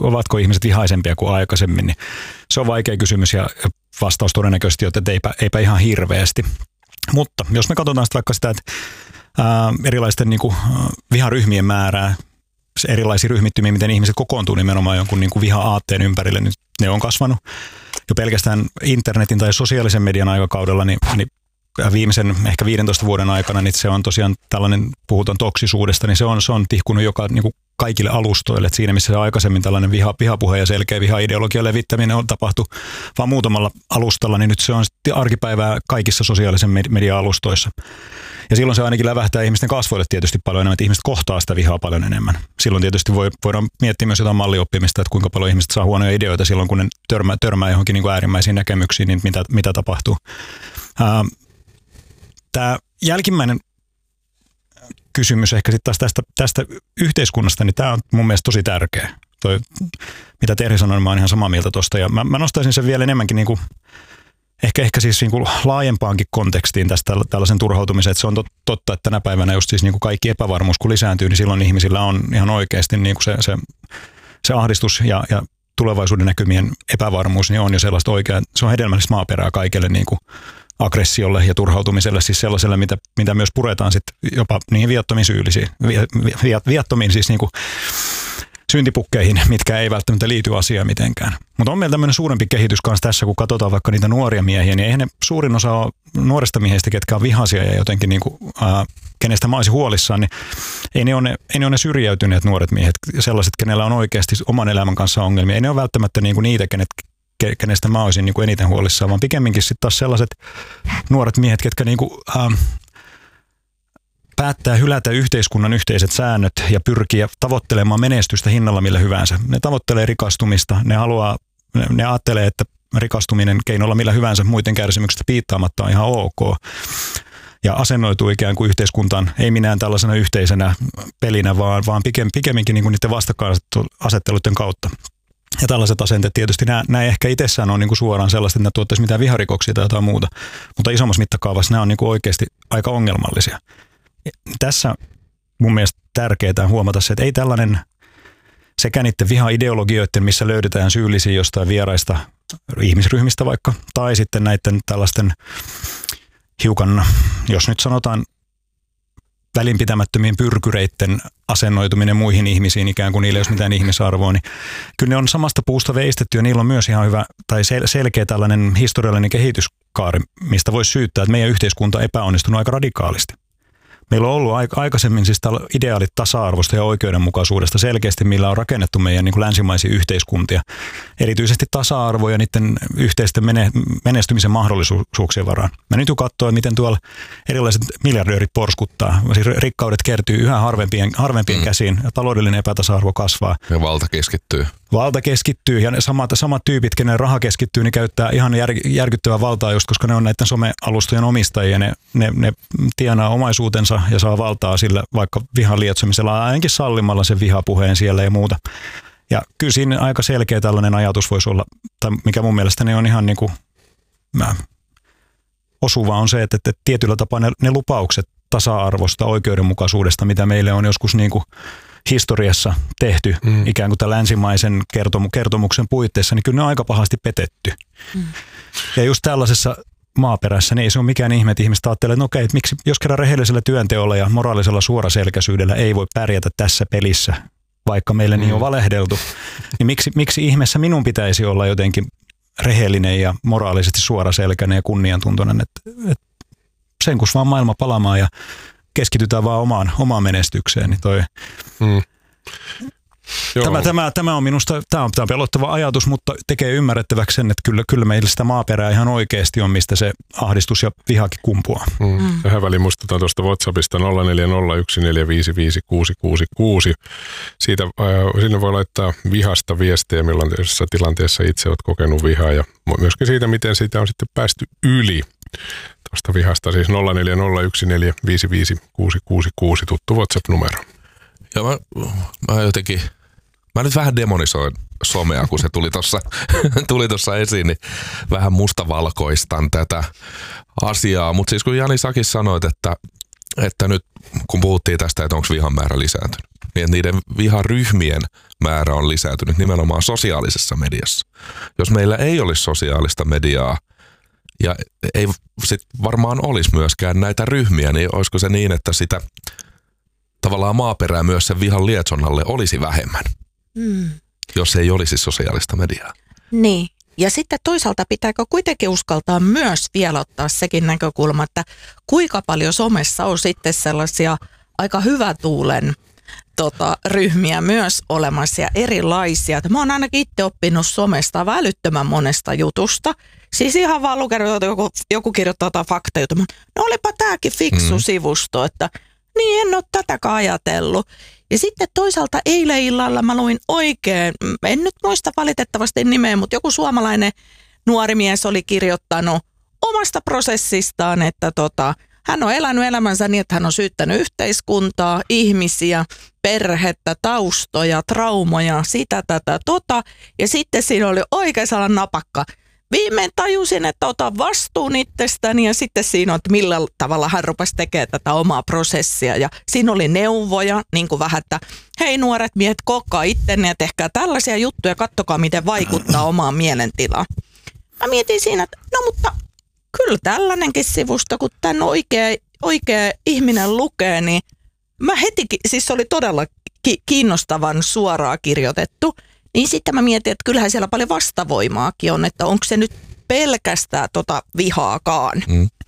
ovatko ihmiset vihaisempia kuin aikaisemmin, niin se on vaikea kysymys ja vastaus todennäköisesti, että eipä ihan hirveästi. Mutta jos me katsotaan vaikka sitä, että erilaisten niin kuin, viharyhmien määrää, erilaisia ryhmittymiä, miten ihmiset kokoontuu nimenomaan jonkun niin kuin viha-aatteen ympärille, niin ne on kasvanut jo pelkästään internetin tai sosiaalisen median aikakaudella, niin viimeisen ehkä 15 vuoden aikana, niin se on tosiaan tällainen, puhutaan toksisuudesta, niin se on tihkunut joka niin kuin kaikille alustoille. Että siinä, missä aikaisemmin tällainen vihapuhe ja selkeä vihaideologian levittäminen on tapahtu vaan muutamalla alustalla, niin nyt se on arkipäivää kaikissa sosiaalisen median alustoissa. Ja silloin se ainakin lävähtää ihmisten kasvoille tietysti paljon enemmän, että ihmiset kohtaa sitä vihaa paljon enemmän. Silloin tietysti voidaan miettiä myös jotain mallioppimista, että kuinka paljon ihmiset saa huonoja ideoita silloin, kun ne törmää johonkin niin kuin äärimmäisiin näkemyksiin, niin mitä tapahtuu. Tämä jälkimmäinen kysymys ehkä sitten taas tästä yhteiskunnasta, niin tämä on mun mielestä tosi tärkeä. Toi, mitä Terhi sanoi, mä oon ihan samaa mieltä tuosta. Ja mä nostaisin sen vielä enemmänkin niin kuin, ehkä siis niin kuin laajempaankin kontekstiin tästä tällaisen turhautumisen. Että se on totta, että tänä päivänä just siis niin kuin kaikki epävarmuus kun lisääntyy, niin silloin ihmisillä on ihan oikeasti niin kuin se ahdistus ja tulevaisuuden näkymien epävarmuus niin on jo sellaista oikeaa. Se on hedelmällistä maaperää kaikille niin kuin aggressiolle ja turhautumiselle, siis sellaiselle, mitä myös puretaan sitten jopa niihin viattomiin syyllisiin, viattomiin siis niinku syntipukkeihin, mitkä ei välttämättä liity asiaan mitenkään. Mutta on meillä tämmöinen suurempi kehitys kanssa tässä, kun katsotaan vaikka niitä nuoria miehiä, niin eihän ne suurin osa nuorista miehistä, ketkä on vihaisia ja jotenkin niinku, kenestä mä olisin huolissaan, niin ei ne ole ne syrjäytyneet nuoret miehet, sellaiset, kenellä on oikeasti oman elämän kanssa ongelmia. Ei ne ole välttämättä niinku niitä, kenestä mä olisin niinku eniten huolissaan, vaan pikemminkin sitten taas sellaiset nuoret miehet, ketkä niinku, päättää hylätä yhteiskunnan yhteiset säännöt ja pyrkiä tavoittelemaan menestystä hinnalla millä hyvänsä. Ne tavoittelee rikastumista, ne ajattelee, että rikastuminen keinolla millä hyvänsä muiden kärsimyksestä piittaamatta on ihan ok. Ja asennoituu ikään kuin yhteiskuntaan, ei minään tällaisena yhteisenä pelinä, vaan pikemminkin niin kuin niiden vastakkainasetteluiden kautta. Ja tällaiset asenteet tietysti, nämä ehkä itsessään on niin kuin suoraan sellaista, että ne tuottaisi mitään viharikoksia tai jotain muuta, mutta isommassa mittakaavassa nämä on niin kuin oikeasti aika ongelmallisia. Tässä mun mielestä tärkeää huomata se, että ei tällainen sekä niiden vihaideologioiden, missä löydetään syyllisiä jostain vieraista ihmisryhmistä vaikka, tai sitten näiden tällaisten hiukan, jos nyt sanotaan, välinpitämättömien pyrkyreitten asennoituminen muihin ihmisiin, ikään kuin niillä ei olisi mitään ihmisarvoa, niin kyllä ne on samasta puusta veistetty ja niillä on myös ihan hyvä tai selkeä tällainen historiallinen kehityskaari, mistä voisi syyttää, että meidän yhteiskunta on epäonnistunut aika radikaalisti. Meillä on ollut aikaisemmin siis ideaalit tasa-arvosta ja oikeudenmukaisuudesta selkeästi, millä on rakennettu meidän niin kuin länsimaisia yhteiskuntia. Erityisesti tasa-arvo ja niiden yhteisten menestymisen mahdollisuuksien varaan. Mä nyt katsoin, miten tuolla erilaiset miljardöörit porskuttaa. Siis rikkaudet kertyy yhä harvempien käsiin ja taloudellinen epätasa-arvo kasvaa. Ja valta keskittyy. Valta keskittyy ja samat tyypit, kenen raha keskittyy, niin käyttää ihan järkyttävää valtaa just, koska ne on näiden somealustojen omistajia. Ne tienaa omaisuutensa ja saa valtaa sillä vaikka vihan lietsomisella, ainakin sallimalla sen vihapuheen siellä ja muuta. Ja kyllä siinä aika selkeä tällainen ajatus voisi olla, tai mikä mun mielestäni on ihan niin kuin osuva on se, että tietyllä tapaa ne lupaukset tasa-arvosta, oikeudenmukaisuudesta, mitä meille on joskus niin kuin historiassa tehty ikään kuin tämän länsimaisen kertomuksen puitteissa, niin kyllä ne on aika pahasti petetty. Ja just tällaisessa maaperässä, niin ei se ole mikään ihme, että ihmiset ajattelee, että no okei, että miksi, jos kerran rehellisellä työnteolla ja moraalisella suoraselkäisyydellä ei voi pärjätä tässä pelissä, vaikka meille niin on valehdeltu, niin miksi ihmeessä minun pitäisi olla jotenkin rehellinen ja moraalisesti suoraselkäinen ja kunniantuntoinen, että sen kun vaan maailma palaamaan ja keskitytään vaan omaan menestykseen, niin toi... Tämä on minusta tämä on pelottava ajatus, mutta tekee ymmärrettäväksi sen, että kyllä meillä sitä maaperää ihan oikeasti on, mistä se ahdistus ja vihakin kumpuaa. Tähän väliin muistutan tuosta WhatsAppista 0401455666. Sinne voi laittaa vihasta viestejä, millaisessa tilanteessa itse olet kokenut vihaa ja myöskin siitä, miten siitä on sitten päästy yli. Tuosta vihasta siis 0401455666 tuttu WhatsApp-numero. Ja mä nyt vähän demonisoin somea, kun se tuli tuossa esiin, niin vähän mustavalkoistan tätä asiaa. Mutta siis kun Jani säkin sanoit, että nyt kun puhuttiin tästä, että onko vihan määrä lisääntynyt, niin että niiden viharyhmien määrä on lisääntynyt nimenomaan sosiaalisessa mediassa. Jos meillä ei olisi sosiaalista mediaa ja ei sit varmaan olisi myöskään näitä ryhmiä, niin olisiko se niin, että sitä tavallaan maaperää myös sen vihan lietsonnalle olisi vähemmän, jos ei olisi sosiaalista mediaa. Niin. Ja sitten toisaalta pitääkö kuitenkin uskaltaa myös vielä ottaa sekin näkökulma, että kuinka paljon somessa on sitten sellaisia aika hyvätuulen ryhmiä myös olemassa ja erilaisia. Mä oon ainakin itse oppinut somesta älyttömän monesta jutusta. Siis ihan vaan lukenut, joku kirjoittaa jotain faktajuttua. No olipa tääkin fiksu sivusto, että niin en ole tätäkään ajatellut. Ja sitten toisaalta eilen illalla mä luin oikein, en nyt muista valitettavasti nimeä, mutta joku suomalainen nuori mies oli kirjoittanut omasta prosessistaan, että hän on elänyt elämänsä niin, että hän on syyttänyt yhteiskuntaa, ihmisiä, perhettä, taustoja, traumoja, sitä, tätä, ja sitten siinä oli oikein sellainen napakka. Viimein tajusin, että otan vastuun itsestäni ja sitten siinä on, että millä tavalla hän rupesi tekemään tätä omaa prosessia. Ja siinä oli neuvoja, niin kuin vähän, että hei nuoret miehet, kookkaa ittenne ja tehkää tällaisia juttuja, kattokaa miten vaikuttaa omaan mielentilaan. Mä mietin siinä, että no mutta kyllä tällainenkin sivusto, kun tämän oikea ihminen lukee, niin mä heti, siis se oli todella kiinnostavan suoraan kirjoitettu. Niin sitten mä mietin, että kyllähän siellä paljon vastavoimaakin on, että onko se nyt pelkästään vihaakaan.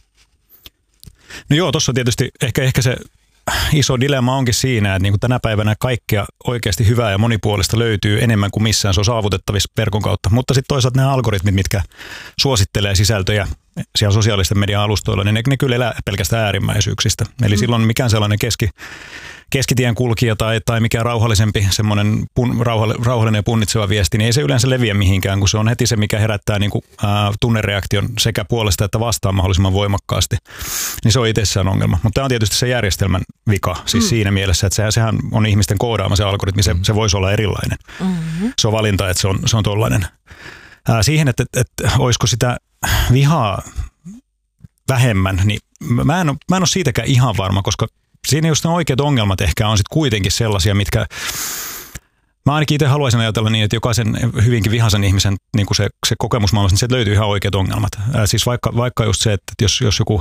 No joo, tuossa tietysti ehkä se iso dilemma onkin siinä, että niin kuin tänä päivänä kaikkea oikeasti hyvää ja monipuolista löytyy enemmän kuin missään se on saavutettavissa verkon kautta. Mutta sitten toisaalta nämä algoritmit, mitkä suosittelee sisältöjä siellä sosiaalisten median alustoilla, niin ne kyllä elää pelkästään äärimmäisyyksistä. Eli silloin mikään sellainen keskitien kulkija tai mikään rauhallisempi, semmoinen rauhallinen ja punnitseva viesti, niin ei se yleensä leviä mihinkään, kun se on heti se, mikä herättää niin kuin, tunnereaktion sekä puolesta että vastaan mahdollisimman voimakkaasti. Niin se on itsessään ongelma. Mutta tämä on tietysti se järjestelmän vika, siis siinä mielessä, että sehän on ihmisten koodaama se algoritmi, se voisi olla erilainen. Se on valinta, että se on tollainen. Siihen, että olisiko sitä vihaa vähemmän, niin mä en ole siitäkään ihan varma, koska siinä just ne oikeat ongelmat ehkä on sitten kuitenkin sellaisia, mitkä mä ainakin itse haluaisin ajatella niin, että jokaisen hyvinkin vihaisen ihmisen niin kuin se kokemusmaailmassa, niin sieltä löytyy ihan oikeat ongelmat. Siis vaikka just se, että jos joku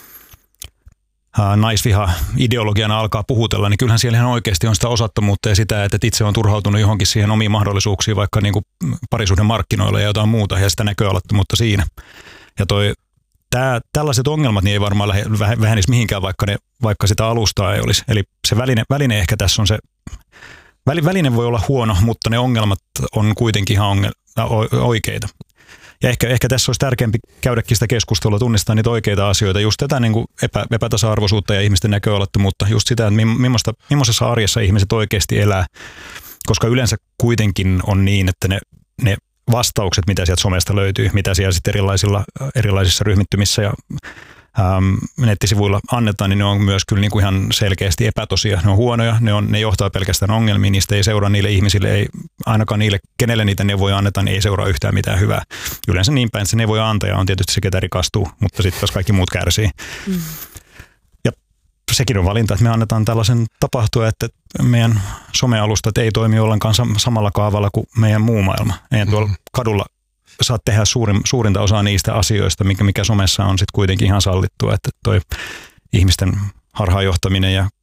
naisviha ideologiana alkaa puhutella, niin kyllähän siellä ihan oikeasti on sitä osattomuutta ja sitä, että itse on turhautunut johonkin siihen omiin mahdollisuuksiin, vaikka niin kuin parisuhden markkinoilla ja jotain muuta, ja sitä näköalattomuutta siinä. Ja tällaiset ongelmat niin ei varmaan vähenisi mihinkään, vaikka sitä alustaa ei olisi. Eli se väline ehkä tässä on se, väline voi olla huono, mutta ne ongelmat on kuitenkin ihan oikeita. Ja ehkä tässä olisi tärkeämpi käydäkin sitä keskustelua, tunnistaa niitä oikeita asioita, just tätä niin kuin epätasa-arvoisuutta ja ihmisten näköalattomuutta, just sitä, että millaisessa arjessa ihmiset oikeasti elää, koska yleensä kuitenkin on niin, että ne vastaukset, mitä sieltä somesta löytyy, mitä siellä sitten erilaisissa ryhmittymissä ja nettisivuilla annetaan, niin ne on myös kyllä niin kuin ihan selkeästi epätosia. Ne on huonoja, ne johtaa pelkästään ongelmiin, niistä ei seuraa niille ihmisille, ei ainakaan niille, kenelle niitä neuvoja annetaan, niin ei seuraa yhtään mitään hyvää. Yleensä niin päin, että se neuvoja antaja on tietysti se, ketä rikastuu, mutta sitten taas kaikki muut kärsii. Ja sekin on valinta, että me annetaan tällaisen tapahtua, että meidän somealustat ei toimi ollenkaan samalla kaavalla kuin meidän muu maailma. Ei tuolla kadulla saat tehdä suurinta osaa niistä asioista, mikä somessa on sitten kuitenkin ihan sallittua, että toi ihmisten harhaanjohtaminen ja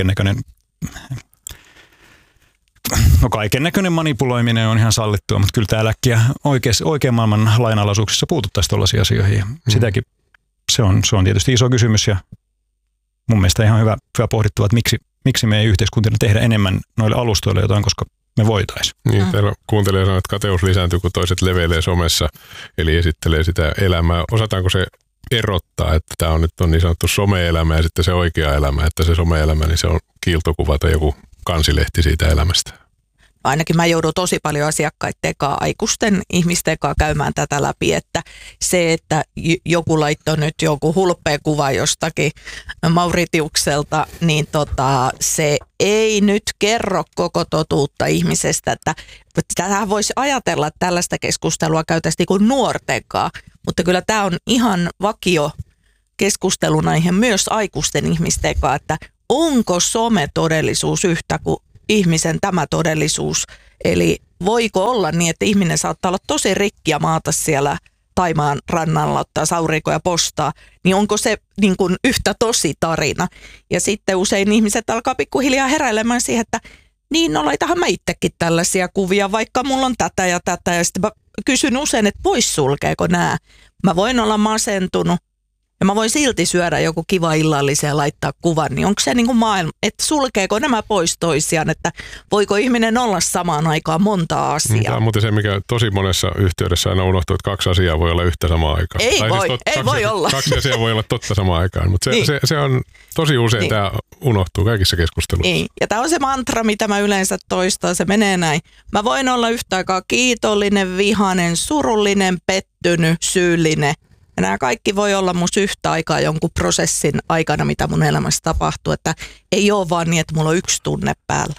kaikennäköinen manipuloiminen on ihan sallittua, mutta kyllä täällä äkkiä oikean maailman lainalaisuuksissa puututtaisiin tuollaisiin asioihin. Sitäkin se on tietysti iso kysymys ja mun mielestä ihan hyvä pohdittava, että miksi me ei yhteiskuntina tehdä enemmän noille alustoille jotain, koska me voitaisiin. Niin, täällä kuuntelee sanoa, että kateus lisääntyy, kun toiset leveilee somessa, eli esittelee sitä elämää. Osataanko se erottaa, että tämä on nyt niin sanottu some-elämä ja sitten se oikea elämä, että se some-elämä, niin se on kiiltokuva tai joku kansilehti siitä elämästä? Ainakin mä joudun tosi paljon asiakkaiden kanssa, aikuisten ihmisten kanssa käymään tätä läpi, että se, että joku laittoi nyt joku hulppea kuva jostakin Mauritiukselta, niin se ei nyt kerro koko totuutta ihmisestä, että tähän voisi ajatella, että tällaista keskustelua käytäisiin kuin nuorten kanssa, mutta kyllä tämä on ihan vakio keskustelun aihe myös aikuisten ihmisten kanssa, että onko some todellisuus yhtä kuin ihmisen tämä todellisuus? Eli voiko olla niin, että ihminen saattaa olla tosi rikki ja maata siellä Taimaan rannalla, ottaa sauriikoja postaa, niin onko se niin kuin yhtä tosi tarina? Ja sitten usein ihmiset alkaa pikkuhiljaa heräilemään siihen, että niin laitahan mä itsekin tällaisia kuvia, vaikka mulla on tätä ja tätä. Ja sitten mä kysyn usein, että pois sulkeeko nämä? Mä voin olla masentunut ja mä voin silti syödä joku kiva illallisen ja laittaa kuvan. Niin onko se niin kuin maailma, että sulkeeko nämä pois toisiaan, että voiko ihminen olla samaan aikaan monta asiaa? Tämä on muuten se, mikä tosi monessa yhteydessä aina unohtuu, että 2 asiaa voi olla yhtä samaan aikaan. Ei voi olla. 2 asiaa voi olla totta samaan aikaan, mutta niin. se on tosi usein niin. Tämä unohtuu kaikissa keskusteluissa. Niin. Ja tämä on se mantra, mitä mä yleensä toistan, se menee näin. Mä voin olla yhtä aikaa kiitollinen, vihainen, surullinen, pettynyt, syyllinen. Ja nämä kaikki voi olla musta yhtä aikaa jonkun prosessin aikana, mitä mun elämässä tapahtuu. Että ei ole vaan niin, että mulla on yksi tunne päällä.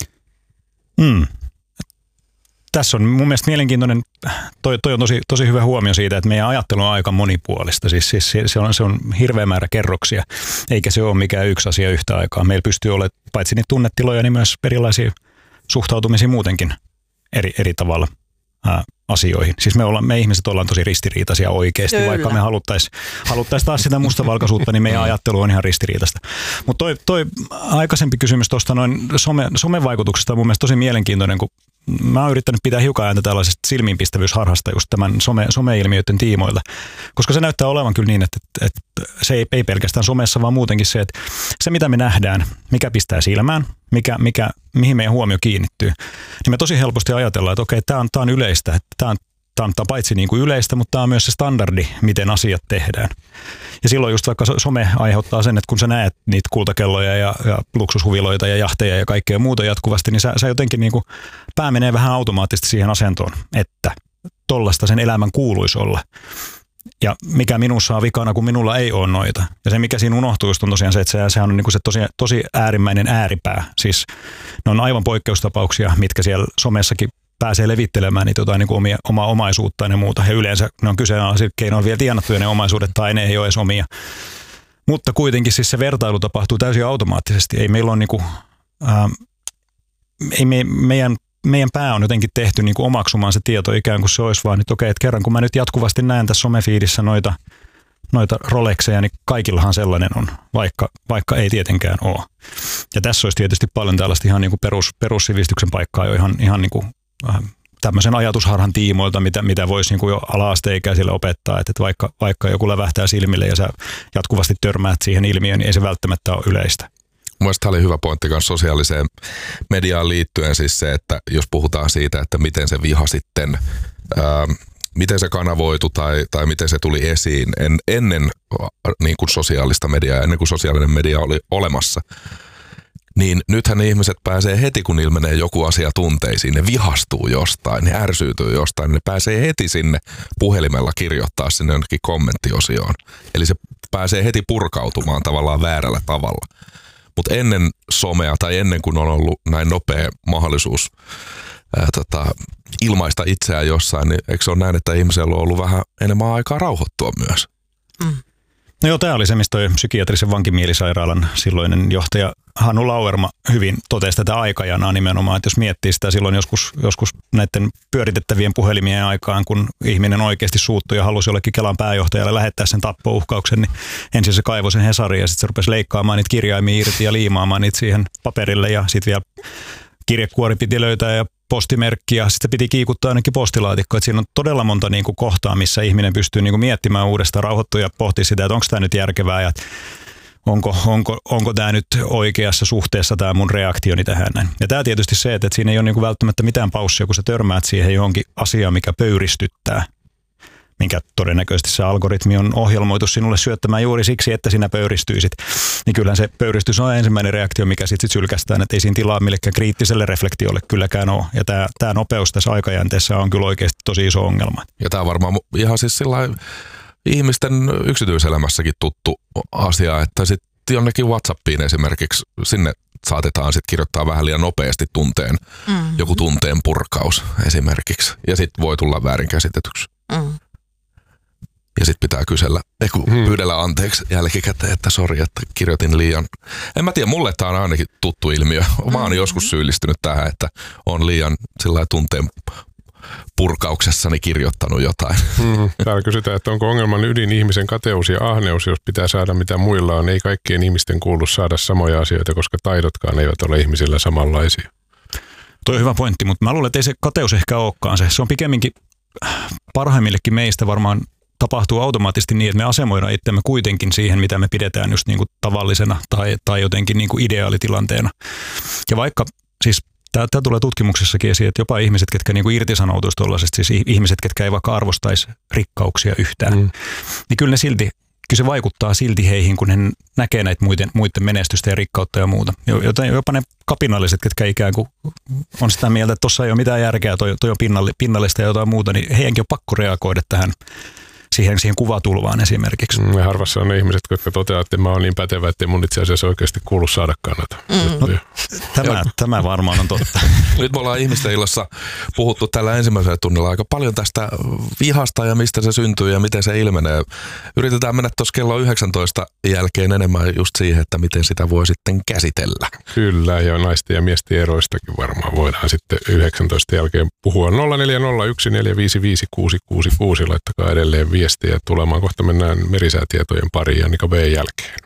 Tässä on mun mielestä mielenkiintoinen, toi on tosi hyvä huomio siitä, että meidän ajattelu on aika monipuolista. Siis se on hirveä määrä kerroksia, eikä se ole mikään yksi asia yhtä aikaa. Meillä pystyy olemaan paitsi niitä tunnetiloja, niin myös erilaisia suhtautumisia muutenkin eri tavalla asioihin. Siis me ihmiset ollaan tosi ristiriitaisia oikeasti, kyllä. Vaikka me haluttaisiin taas sitä mustavalkaisuutta, niin meidän ajattelu on ihan ristiriitaista. Mutta toi aikaisempi kysymys tuosta noin somevaikutuksesta on mun mielestä tosi mielenkiintoinen, kun mä oon yrittänyt pitää hiukan ääntä tällaisesta silmiinpistävyysharhasta just tämän some-ilmiöiden tiimoilta, koska se näyttää olevan kyllä niin, että se ei pelkästään somessa, vaan muutenkin se, että se mitä me nähdään, mikä pistää silmään, mihin meidän huomio kiinnittyy, niin me tosi helposti ajatellaan, että okei, tämä on yleistä, että tämä on paitsi niin kuin yleistä, mutta tämä on myös se standardi, miten asiat tehdään. Ja silloin just vaikka some aiheuttaa sen, että kun sä näet niitä kultakelloja ja luksushuviloita ja jahteja ja kaikkea muuta jatkuvasti, niin sä jotenkin niin kuin pää menee vähän automaattisesti siihen asentoon, että tollaista sen elämän kuuluisi olla. Ja mikä minussa on vikana, kun minulla ei ole noita. Ja se, mikä siinä unohtuu, on tosiaan se, että se on niin kuin se tosi äärimmäinen ääripää. Siis ne on aivan poikkeustapauksia, mitkä siellä somessakin pääsee levittelemään niitä jotain niin kuin omaa omaisuuttaan ja muuta. Ja yleensä ne on kyseenalaisia keinoin vielä tienattuja ne omaisuudet tai ne ei ole edes omia. Mutta kuitenkin siis se vertailu tapahtuu täysin automaattisesti. Ei meillä ole niin kuin, meidän pää on jotenkin tehty niin kuin omaksumaan se tieto ikään kuin se olisi vaan nyt okei, että kerran kun mä nyt jatkuvasti näen tässä somefiidissä noita Rolexeja, niin kaikillahan sellainen on, vaikka ei tietenkään ole. Ja tässä olisi tietysti paljon tällaista ihan niin kuin perussivistyksen paikkaa jo ihan niin kuin tämmöisen ajatusharhan tiimoilta, mitä voisi niin kuin jo ala-asteikäisille opettaa, että vaikka joku lävähtää silmille ja sä jatkuvasti törmäät siihen ilmiöön, niin ei se välttämättä ole yleistä. Mielestäni oli hyvä pointti myös sosiaaliseen mediaan liittyen, siis se, että jos puhutaan siitä, että miten se viha sitten, miten se kanavoitu tai miten se tuli esiin ennen niin kuin sosiaalista mediaa, ennen kuin sosiaalinen media oli olemassa, niin nythän ihmiset pääsee heti, kun ilmenee joku asia tunteisiin, ne vihastuu jostain, ne ärsyytyy jostain, ne pääsee heti sinne puhelimella kirjoittaa sinne jonnekin kommenttiosioon. Eli se pääsee heti purkautumaan tavallaan väärällä tavalla. Mutta ennen somea tai ennen kuin on ollut näin nopea mahdollisuus ilmaista itseään jossain, niin eikö se ole näin, että ihmisellä on ollut vähän enemmän aikaa rauhoittua myös? Mm. No joo, tämä oli se, mistä psykiatrisen vankimielisairaalan silloinen johtaja Hannu Lauerma hyvin totesi tätä aikajanaa nimenomaan, että jos miettii sitä silloin joskus näiden pyöritettävien puhelimien aikaan, kun ihminen oikeasti suuttui ja halusi jollekin Kelan pääjohtajalle lähettää sen tappouhkauksen, niin ensin se kaivoi sen Hesariin ja sitten se rupesi leikkaamaan niitä kirjaimia irti ja liimaamaan niitä siihen paperille ja sitten vielä kirjekuori piti löytää ja postimerkki ja sitten se piti kiikuttaa ainakin postilaatikko. Että siinä on todella monta niin kuin kohtaa, missä ihminen pystyy niin kuin miettimään uudestaan, rauhoittua ja pohtia sitä, että onko tämä nyt järkevää ja onko tämä nyt oikeassa suhteessa tämä mun reaktioni tähän näin. Ja tämä tietysti se, että siinä ei ole niin kuin välttämättä mitään paussia, kun sä törmäät siihen johonkin asiaan, mikä pöyristyttää, minkä todennäköisesti se algoritmi on ohjelmoitu sinulle syöttämään juuri siksi, että sinä pöyristyisit. Niin kyllähän se pöyristys on ensimmäinen reaktio, mikä sitten sylkästään, että ei siinä tilaa millekään kriittiselle reflektiolle kylläkään ole. Ja tämä nopeus tässä aikajänteessä on kyllä oikeasti tosi iso ongelma. Ja tämä on varmaan ihan siis sellainen ihmisten yksityiselämässäkin tuttu asia, että sitten jonnekin WhatsAppiin esimerkiksi sinne saatetaan sitten kirjoittaa vähän liian nopeasti joku tunteen purkaus esimerkiksi. Ja sitten voi tulla väärinkäsitetyksi. Ja sitten pitää pyydellä anteeksi jälkikäteen, että sori, että kirjoitin liian. En mä tiedä, mulle tää on ainakin tuttu ilmiö. Mä oon joskus syyllistynyt tähän, että on liian sillä tunteen purkauksessani kirjoittanut jotain. Täällä kysytään, että onko ongelman ydin ihmisen kateus ja ahneus, jos pitää saada mitä muilla on. Ei kaikkien ihmisten kuulu saada samoja asioita, koska taidotkaan eivät ole ihmisillä samanlaisia. Toi on hyvä pointti, mutta mä luulen, että ei se kateus ehkä olekaan se. Se on pikemminkin parhaimmillekin meistä varmaan tapahtuu automaattisesti niin, että me asemoidaan itsemme kuitenkin siihen, mitä me pidetään just niin kuin tavallisena tai jotenkin niin kuin ideaalitilanteena. Ja vaikka siis tämä tulee tutkimuksessakin esiin, että jopa ihmiset, ketkä niin kuin irtisanoutuisi tuollaisesta, siis ihmiset, ketkä ei vaikka arvostaisi rikkauksia yhtään, niin kyllä se vaikuttaa silti heihin, kun he näkee näitä muiden menestystä ja rikkautta ja muuta. Jopa ne kapinalliset, ketkä ikään kuin on sitä mieltä, että tuossa ei ole mitään järkeä, toi on pinnallista ja jotain muuta, niin heidänkin on pakko reagoida tähän siihen kuvatulvaan esimerkiksi. Ja harvassa on ne ihmiset, jotka toteaa, että mä oon niin pätevä, että mun itse asiassa oikeasti kuulu saadakaan näitä. Tämä varmaan on totta. Nyt me ollaan ihmisten illassa puhuttu tällä ensimmäisellä tunnilla aika paljon tästä vihasta ja mistä se syntyy ja miten se ilmenee. Yritetään mennä tuossa kello 19 jälkeen enemmän just siihen, että miten sitä voi sitten käsitellä. Kyllä, ja naisten ja miesten eroistakin varmaan voidaan sitten 19 jälkeen puhua. 0401455666, laittakaa edelleen viestiä tulemaan. Kohta mennään merisäätietojen pariin ja Nika B jälkeen.